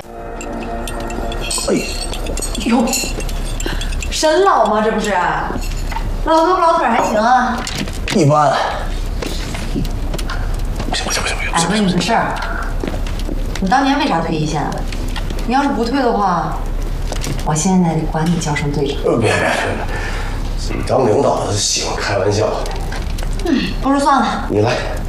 哎呦， 沈老吗？这不是？老头老腿还行啊。 一般。 不行！哎，问你个事儿，你当年为啥退一线啊？你要是不退的话，我现在得管你叫声队长。 别，张领导喜欢开玩笑。 不如算了。 你来。